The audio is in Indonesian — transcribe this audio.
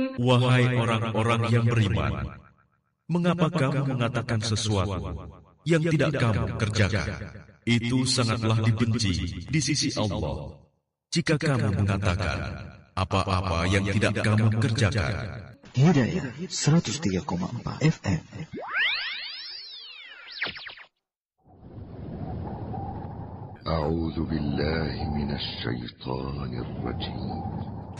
Wahai orang-orang yang beriman, mengapa kamu mengatakan sesuatu yang tidak kamu kerjakan? Itu sangatlah dibenci di sisi Allah jika kamu mengatakan apa-apa yang tidak kamu kerjakan. Hidayah 103,4 FM. أعوذ بالله من الشيطان الرجيم